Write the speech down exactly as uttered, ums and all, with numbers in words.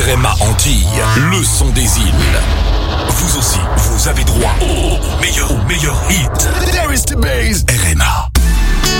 R M A Antilles, le son des îles. Vous aussi, vous avez droit au meilleur, au meilleur hit